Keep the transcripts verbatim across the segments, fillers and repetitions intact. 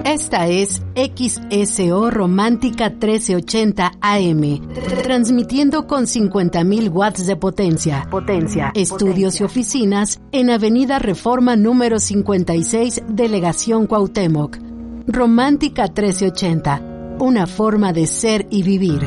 Esta es X S O Romántica trece ochenta A M, transmitiendo con cincuenta mil watts de potencia. Potencia. Estudios potencia. Y oficinas en Avenida Reforma número cincuenta y seis, Delegación Cuauhtémoc. Romántica trece ochenta, una forma de ser y vivir.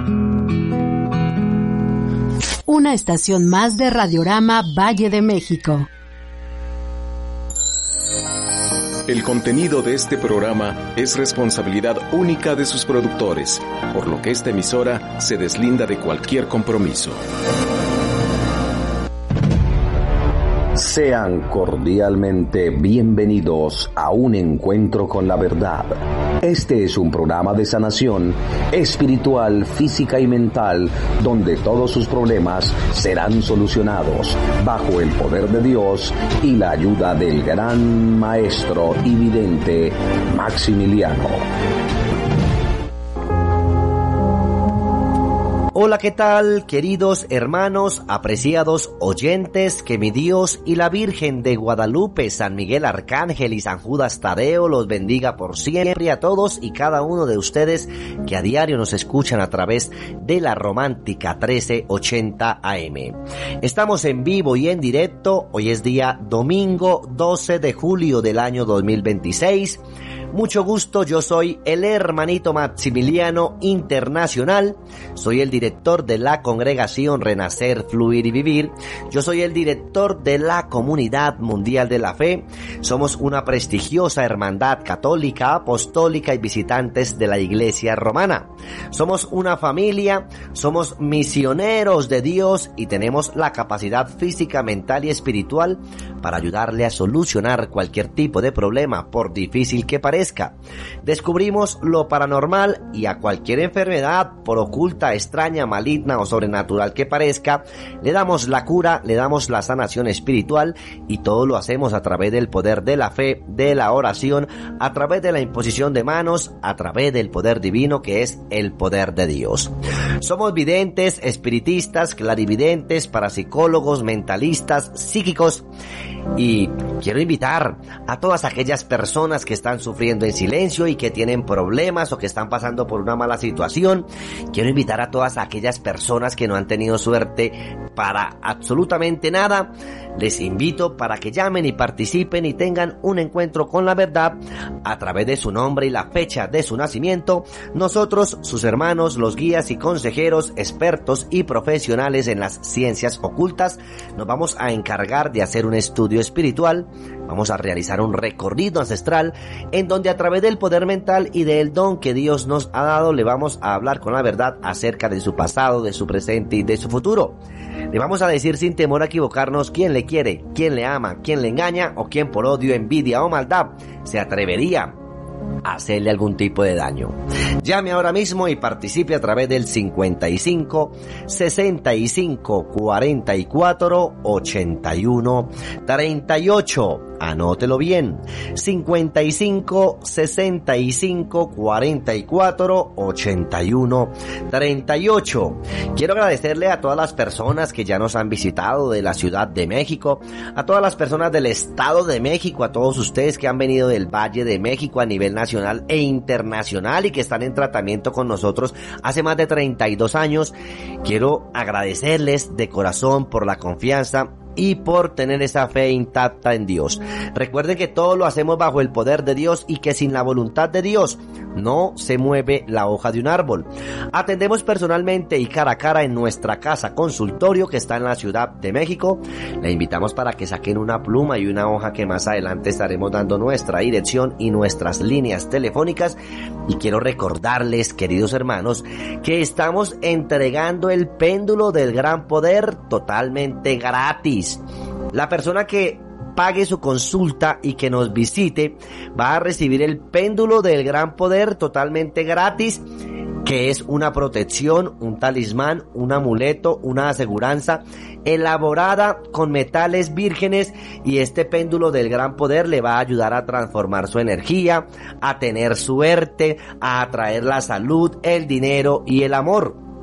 Una estación más de Radiorama Valle de México. El contenido de este programa es responsabilidad única de sus productores, por lo que esta emisora se deslinda de cualquier compromiso. Sean cordialmente bienvenidos a un encuentro con la verdad. Este es un programa de sanación espiritual, física y mental, donde todos sus problemas serán solucionados bajo el poder de Dios y la ayuda del gran maestro y vidente Maximiliano. Hola, ¿qué tal, queridos hermanos, apreciados oyentes? Que mi Dios y la Virgen de Guadalupe, San Miguel Arcángel y San Judas Tadeo los bendiga por siempre a todos y cada uno de ustedes que a diario nos escuchan a través de la Romántica trece ochenta A M. Estamos en vivo y en directo. Hoy es día domingo doce de julio del año dos mil veintiséis. Mucho gusto, yo soy el hermanito Maximiliano Internacional, soy el director de la congregación Renacer, Fluir y Vivir, yo soy el director de la Comunidad Mundial de la Fe, somos una prestigiosa hermandad católica, apostólica y visitantes de la Iglesia Romana. Somos una familia, somos misioneros de Dios y tenemos la capacidad física, mental y espiritual para ayudarle a solucionar cualquier tipo de problema, por difícil que parezca. Descubrimos lo paranormal y a cualquier enfermedad, por oculta, extraña, maligna o sobrenatural que parezca, le damos la cura, le damos la sanación espiritual y todo lo hacemos a través del poder de la fe, de la oración, a través de la imposición de manos, a través del poder divino que es el poder de Dios. Somos videntes, espiritistas, clarividentes, parapsicólogos, mentalistas, psíquicos y quiero invitar a todas aquellas personas que están sufriendo en silencio y que tienen problemas o que están pasando por una mala situación. Quiero invitar a todas aquellas personas que no han tenido suerte para absolutamente nada. Les invito para que llamen y participen y tengan un encuentro con la verdad a través de su nombre y la fecha de su nacimiento. Nosotros, sus hermanos, los guías y consejeros, expertos y profesionales en las ciencias ocultas, nos vamos a encargar de hacer un estudio espiritual. Vamos a realizar un recorrido ancestral en donde a través del poder mental y del don que Dios nos ha dado le vamos a hablar con la verdad acerca de su pasado, de su presente y de su futuro. Le vamos a decir sin temor a equivocarnos quién le quiere, quién le ama, quién le engaña o quién por odio, envidia o maldad se atrevería a hacerle algún tipo de daño. Llame ahora mismo y participe a través del cincuenta y cinco, sesenta y cinco, cuarenta y cuatro, ochenta y uno, treinta y ocho. Anótelo bien, cincuenta y cinco, sesenta y cinco, cuarenta y cuatro, ochenta y uno, treinta y ocho. Quiero agradecerle a todas las personas que ya nos han visitado de la Ciudad de México, a todas las personas del Estado de México, a todos ustedes que han venido del Valle de México a nivel nacional e internacional y que están en tratamiento con nosotros hace más de treinta y dos años. Quiero agradecerles de corazón por la confianza y por tener esa fe intacta en Dios. Recuerden que todo lo hacemos bajo el poder de Dios y que sin la voluntad de Dios no se mueve la hoja de un árbol. Atendemos personalmente y cara a cara en nuestra casa consultorio que está en la Ciudad de México. Le invitamos para que saquen una pluma y una hoja que más adelante estaremos dando nuestra dirección y nuestras líneas telefónicas. Y quiero recordarles, queridos hermanos, que estamos entregando el péndulo del gran poder totalmente gratis. La persona que pague su consulta y que nos visite va a recibir el péndulo del gran poder totalmente gratis, que es una protección, un talismán, un amuleto, una aseguranza elaborada con metales vírgenes, y este péndulo del gran poder le va a ayudar a transformar su energía, a tener suerte, a atraer la salud, el dinero y el amor.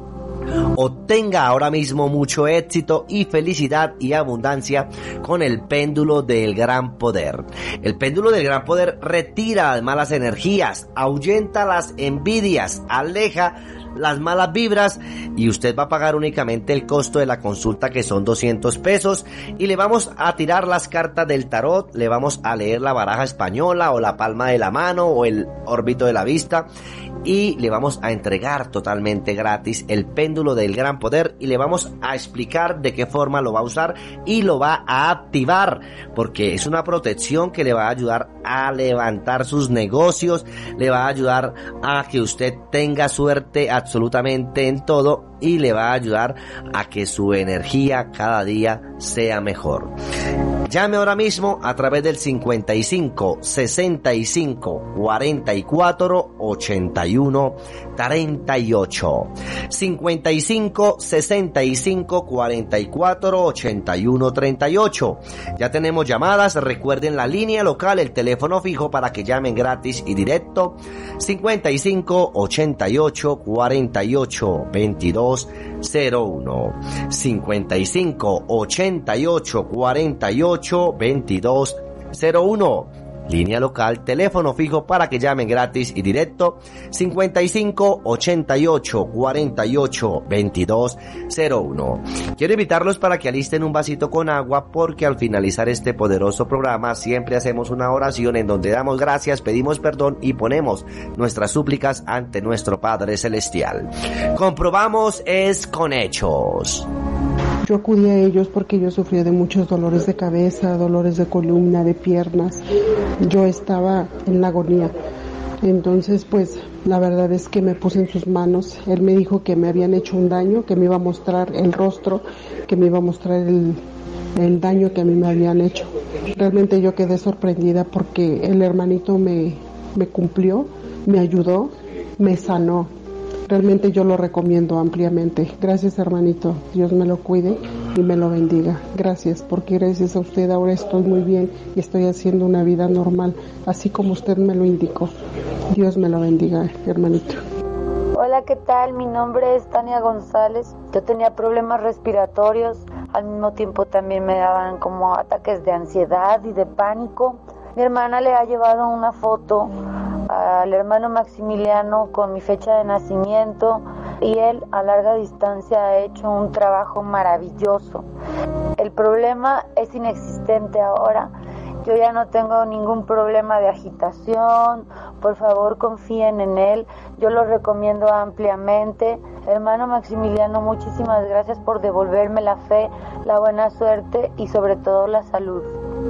Obtenga ahora mismo mucho éxito y felicidad y abundancia con el péndulo del gran poder. El péndulo del gran poder retira las malas energías, ahuyenta las envidias, aleja las malas vibras y usted va a pagar únicamente el costo de la consulta, que son doscientos pesos, y le vamos a tirar las cartas del tarot, le vamos a leer la baraja española o la palma de la mano o el órbito de la vista y le vamos a entregar totalmente gratis el péndulo del gran poder y le vamos a explicar de qué forma lo va a usar y lo va a activar, porque es una protección que le va a ayudar a levantar sus negocios, le va a ayudar a que usted tenga suerte absolutamente en todo y le va a ayudar a que su energía cada día sea mejor. Llame ahora mismo a través del cincuenta y cinco, sesenta y cinco, cuarenta y cuatro, ochenta y uno, treinta y ocho. cincuenta y cinco, sesenta y cinco, cuarenta y cuatro, ochenta y uno, treinta y ocho. Ya tenemos llamadas, recuerden la línea local, el teléfono fijo para que llamen gratis y directo. cincuenta y cinco, ochenta y ocho, cuarenta y ocho, veintidós, cero uno. cincuenta y cinco, ochenta y ocho, cuarenta y ocho, veintidós, cero uno. Línea local, teléfono fijo para que llamen gratis y directo. cincuenta y cinco, ochenta y ocho, cuarenta y ocho, veintidós, cero uno. Quiero invitarlos para que alisten un vasito con agua, porque al finalizar este poderoso programa siempre hacemos una oración en donde damos gracias, pedimos perdón y ponemos nuestras súplicas ante nuestro Padre Celestial. Comprobamos es con hechos. Yo acudí a ellos porque yo sufría de muchos dolores de cabeza, dolores de columna, de piernas. Yo estaba en la agonía. Entonces, pues, la verdad es que me puse en sus manos. Él me dijo que me habían hecho un daño, que me iba a mostrar el rostro, que me iba a mostrar el, el daño que a mí me habían hecho. Realmente yo quedé sorprendida porque el hermanito me, me cumplió, me ayudó, me sanó. Realmente yo lo recomiendo ampliamente. Gracias, hermanito. Dios me lo cuide y me lo bendiga. Gracias, porque gracias a usted ahora estoy muy bien y estoy haciendo una vida normal, así como usted me lo indicó. Dios me lo bendiga, hermanito. Hola, ¿qué tal? Mi nombre es Tania González. Yo tenía problemas respiratorios. Al mismo tiempo también me daban como ataques de ansiedad y de pánico. Mi hermana le ha llevado una foto al hermano Maximiliano con mi fecha de nacimiento y él a larga distancia ha hecho un trabajo maravilloso. El problema es inexistente ahora. Yo ya no tengo ningún problema de agitación. Por favor, confíen en él. Yo lo recomiendo ampliamente. Hermano Maximiliano, muchísimas gracias por devolverme la fe, la buena suerte y sobre todo la salud.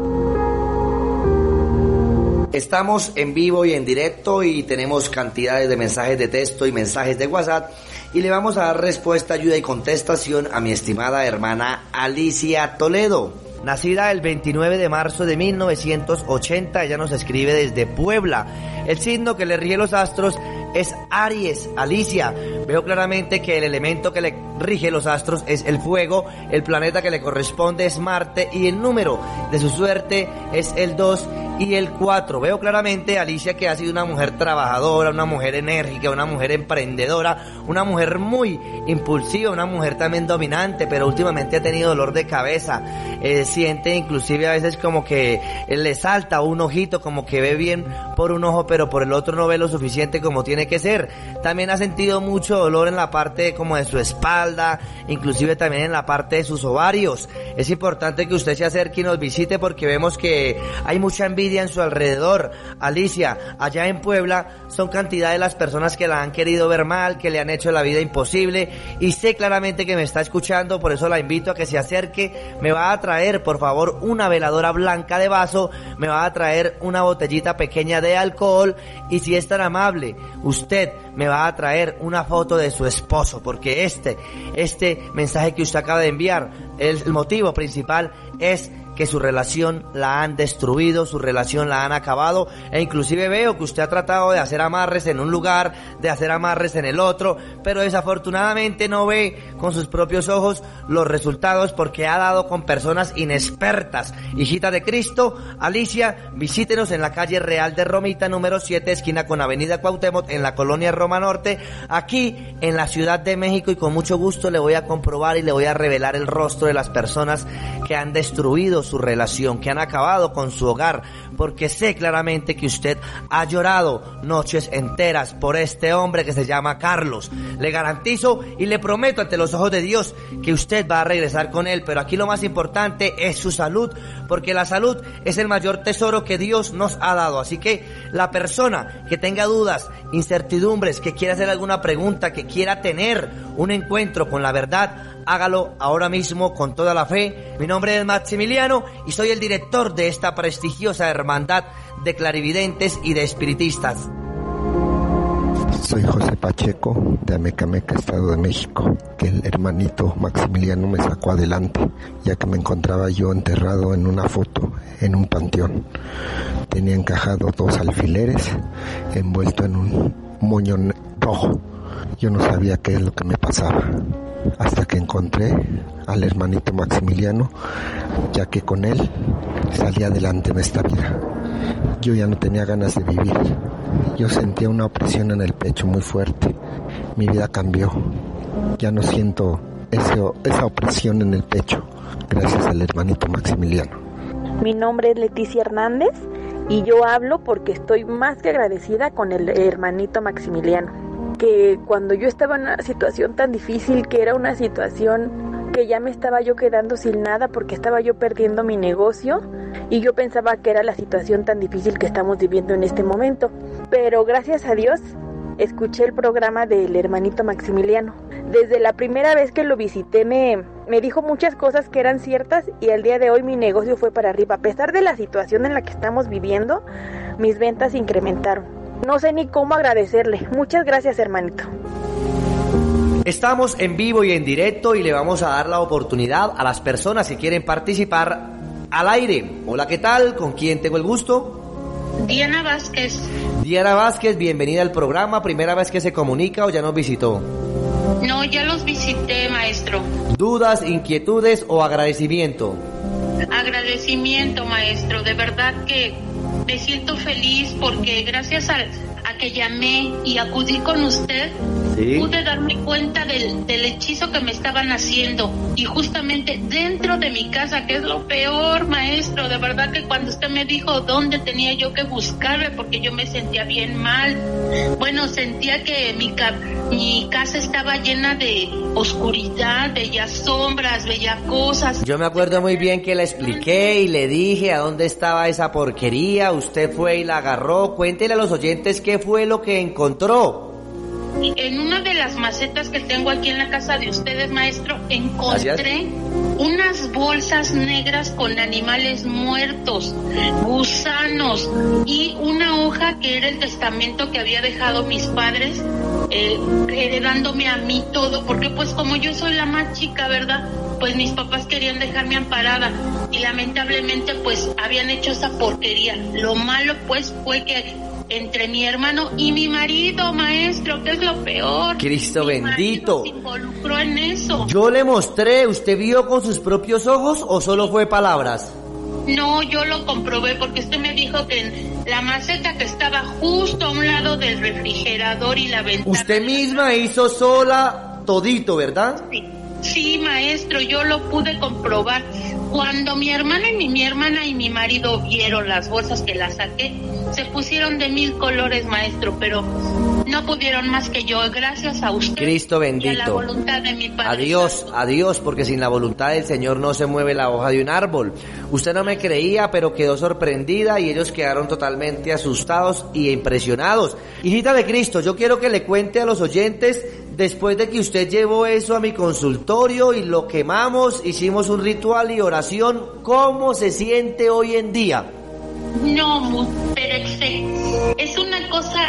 Estamos en vivo y en directo y tenemos cantidades de mensajes de texto y mensajes de WhatsApp y le vamos a dar respuesta, ayuda y contestación a mi estimada hermana Alicia Toledo. Nacida el veintinueve de marzo de mil novecientos ochenta, ella nos escribe desde Puebla. El signo que le rige los astros es Aries. Alicia, veo claramente que el elemento que le rige los astros es el fuego, el planeta que le corresponde es Marte y el número de su suerte es el dos y el cuatro. Veo claramente, Alicia, que ha sido una mujer trabajadora, una mujer enérgica, una mujer emprendedora, una mujer muy impulsiva, una mujer también dominante, pero últimamente ha tenido dolor de cabeza, eh, siente inclusive a veces como que le salta un ojito, como que ve bien por un ojo, pero por el otro no ve lo suficiente como tiene que ser. También ha sentido mucho dolor en la parte como de su espalda, inclusive también en la parte de sus ovarios. Es importante que usted se acerque y nos visite porque vemos que hay mucha envidia en su alrededor. Alicia, allá en Puebla son cantidad de las personas que la han querido ver mal, que le han hecho la vida imposible, y sé claramente que me está escuchando, por eso la invito a que se acerque. Me va a traer, por favor, una veladora blanca de vaso, me va a traer una botellita pequeña de alcohol, y si es tan amable, usted me va a traer una foto de su esposo, porque este, este mensaje que usted acaba de enviar, el motivo principal es que su relación la han destruido, su relación la han acabado, e inclusive veo que usted ha tratado de hacer amarres en un lugar, de hacer amarres en el otro, pero desafortunadamente no ve con sus propios ojos los resultados porque ha dado con personas inexpertas. Hijita de Cristo, Alicia, visítenos en la calle Real de Romita, número siete, esquina con Avenida Cuauhtémoc, en la colonia Roma Norte, aquí en la Ciudad de México, y con mucho gusto le voy a comprobar y le voy a revelar el rostro de las personas que han destruido su relación, que han acabado con su hogar, porque sé claramente que usted ha llorado noches enteras por este hombre que se llama Carlos. Le garantizo y le prometo ante los ojos de Dios que usted va a regresar con él, pero aquí lo más importante es su salud, porque la salud es el mayor tesoro que Dios nos ha dado. Así que la persona que tenga dudas, incertidumbres, que quiera hacer alguna pregunta, que quiera tener un encuentro con la verdad, hágalo ahora mismo con toda la fe. Mi nombre es Maximiliano y soy el director de esta prestigiosa hermandad de clarividentes y de espiritistas. Soy José Pacheco, de Amecameca, Estado de México, que el hermanito Maximiliano me sacó adelante, ya que me encontraba yo enterrado en una foto, en un panteón. Tenía encajado dos alfileres, envuelto en un moño rojo. Yo no sabía qué es lo que me pasaba, hasta que encontré al hermanito Maximiliano, ya que con él salí adelante en esta vida. Yo ya no tenía ganas de vivir. Yo sentía una opresión en el pecho muy fuerte. Mi vida cambió. Ya no siento ese, esa opresión en el pecho, gracias al hermanito Maximiliano. Mi nombre es Leticia Hernández y yo hablo porque estoy más que agradecida con el hermanito Maximiliano. Que cuando yo estaba en una situación tan difícil, que era una situación que ya me estaba yo quedando sin nada porque estaba yo perdiendo mi negocio, y yo pensaba que era la situación tan difícil que estamos viviendo en este momento, pero gracias a Dios escuché el programa del hermanito Maximiliano. Desde la primera vez que lo visité me, me dijo muchas cosas que eran ciertas, y al día de hoy mi negocio fue para arriba. A pesar de la situación en la que estamos viviendo, mis ventas incrementaron. No sé ni cómo agradecerle. Muchas gracias, hermanito. Estamos en vivo y en directo y le vamos a dar la oportunidad a las personas que quieren participar al aire. Hola, ¿qué tal? ¿Con quién tengo el gusto? Diana Vázquez. Diana Vázquez, bienvenida al programa. ¿Primera vez que se comunica o ya nos visitó? No, ya los visité, maestro. ¿Dudas, inquietudes o agradecimiento? Agradecimiento, maestro. De verdad que me siento feliz porque gracias a, a que llamé y acudí con usted, ¿sí?, pude darme cuenta del, del hechizo que me estaban haciendo, y justamente dentro de mi casa, que es lo peor, maestro. De verdad que cuando usted me dijo dónde tenía yo que buscarme, porque yo me sentía bien mal, bueno, sentía que mi, ca- mi casa estaba llena de oscuridad, bellas sombras, bellas cosas. Yo me acuerdo muy bien que le expliqué y le dije a dónde estaba esa porquería. Usted fue y la agarró. Cuéntele a los oyentes qué fue lo que encontró. En una de las macetas que tengo aquí en la casa de ustedes, maestro, encontré Gracias. unas bolsas negras con animales muertos, gusanos, y una hoja que era el testamento que había dejado mis padres, eh, heredándome a mí todo, porque pues como yo soy la más chica, ¿verdad?, pues mis papás querían dejarme amparada, y lamentablemente pues habían hecho esa porquería. Lo malo pues fue que entre mi hermano y mi marido, maestro, que es lo peor. Cristo mi bendito. Se involucró en eso. Yo le mostré, ¿usted vio con sus propios ojos o solo fue palabras? No, yo lo comprobé porque usted me dijo que en la maceta que estaba justo a un lado del refrigerador y la ventana. Usted misma hizo sola todito, ¿verdad? Sí. Sí, maestro, yo lo pude comprobar. Cuando mi hermana y mi, mi hermana y mi marido vieron las bolsas que las saqué, se pusieron de mil colores, maestro, pero no pudieron más que yo, gracias a usted. Cristo bendito. Y a la voluntad de mi Padre. Adiós, adiós, porque sin la voluntad del Señor no se mueve la hoja de un árbol. Usted no me creía, pero quedó sorprendida y ellos quedaron totalmente asustados y impresionados. Hijita de Cristo, yo quiero que le cuente a los oyentes, después de que usted llevó eso a mi consultorio y lo quemamos, hicimos un ritual y oración, ¿cómo se siente hoy en día? No, pero es una cosa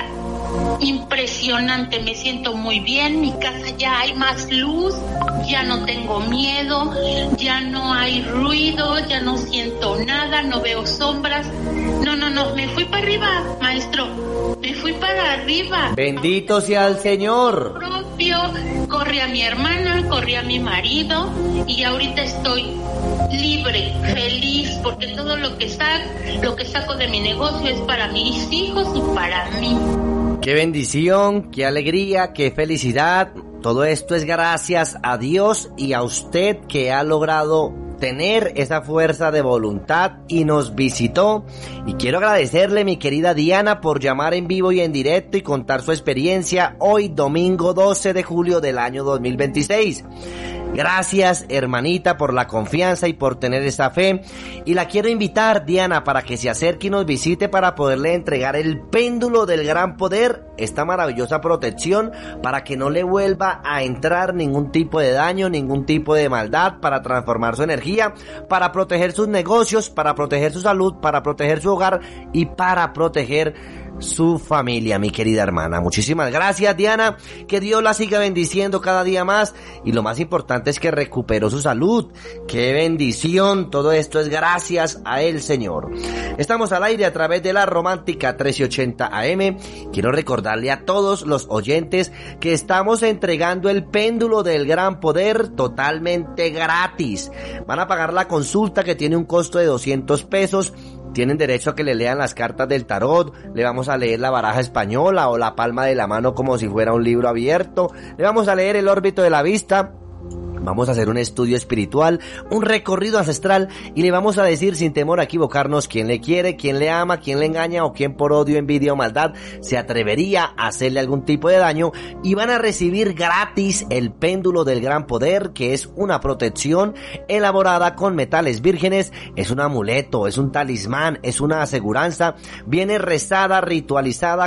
impresionante, me siento muy bien, mi casa ya hay más luz, ya no tengo miedo, ya no hay ruido, ya no siento nada, no veo sombras. No, no, no, me fui para arriba, maestro, me fui para arriba. Bendito sea el Señor. Propio, corrí a mi hermana, corrí a mi marido y ahorita estoy libre, feliz, porque todo lo que saco, lo que saco de mi negocio es para mis hijos y para mí. Qué bendición, qué alegría, qué felicidad. Todo esto es gracias a Dios y a usted que ha logrado tener esa fuerza de voluntad y nos visitó. Y quiero agradecerle, mi querida Diana, por llamar en vivo y en directo y contar su experiencia hoy, domingo doce de julio del año dos mil veintiséis. Gracias, hermanita, por la confianza y por tener esa fe. Y la quiero invitar, Diana, para que se acerque y nos visite para poderle entregar el péndulo del gran poder, esta maravillosa protección, para que no le vuelva a entrar ningún tipo de daño, ningún tipo de maldad, para transformar su energía, para proteger sus negocios, para proteger su salud, para proteger su hogar y para proteger su familia, mi querida hermana. Muchísimas gracias, Diana, que Dios la siga bendiciendo cada día más, y lo más importante es que recuperó su salud. ¡Qué bendición! Todo esto es gracias a el Señor. Estamos al aire a través de la Romántica trece ochenta A M. Quiero recordarle a todos los oyentes que estamos entregando el péndulo del gran poder totalmente gratis. Van a pagar la consulta, que tiene un costo de doscientos pesos. Tienen derecho a que le lean las cartas del tarot, le vamos a leer la baraja española o la palma de la mano como si fuera un libro abierto, le vamos a leer el órbito de la vista. Vamos a hacer un estudio espiritual, un recorrido ancestral, y le vamos a decir sin temor a equivocarnos quién le quiere, quién le ama, quién le engaña o quién por odio, envidia o maldad se atrevería a hacerle algún tipo de daño. Y van a recibir gratis el péndulo del gran poder, que es una protección elaborada con metales vírgenes, es un amuleto, es un talismán, es una aseguranza, viene rezada, ritualizada